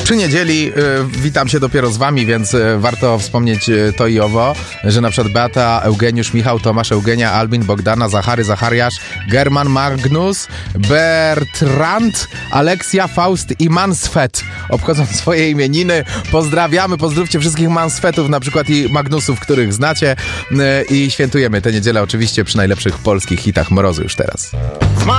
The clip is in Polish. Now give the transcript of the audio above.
Przy niedzieli witam się dopiero z wami, więc warto wspomnieć to i owo, że na przykład Beata, Eugeniusz, Michał, Tomasz, Eugenia, Albin, Bogdana, Zachary, Zachariasz, German, Magnus, Bertrand, Aleksja, Faust i Mansfet obchodzą swoje imieniny. Pozdrawiamy, pozdrówcie wszystkich Mansfetów, na przykład i Magnusów, których znacie, i świętujemy tę niedzielę oczywiście przy najlepszych polskich hitach mrozu już teraz.